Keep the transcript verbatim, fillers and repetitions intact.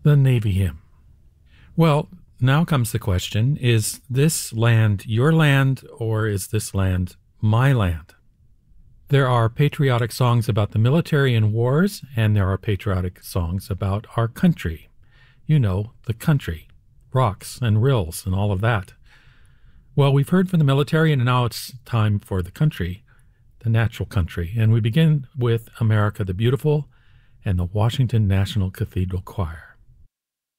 the Navy hymn. Well, now comes the question, is this land your land, or is this land my land? There are patriotic songs about the military and wars, and there are patriotic songs about our country. You know, the country, rocks and rills and all of that. Well, we've heard from the military, and now it's time for the country, the natural country. And we begin with America the Beautiful and the Washington National Cathedral Choir.